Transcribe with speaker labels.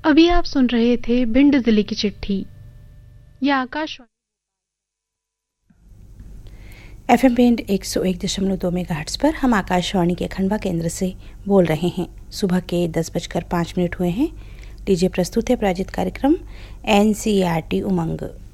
Speaker 1: अभी आप सुन रहे थे भिंड जिले की चिट्ठी। यह आकाशवाणी
Speaker 2: FM बैंड 101.2 मेगाहर्ट्ज पर हम आकाशवाणी के खंडवा केंद्र से बोल रहे हैं। सुबह के 10:05 हुए हैं। लीजिए प्रस्तुत है प्रायोजित कार्यक्रम NCERT उमंग।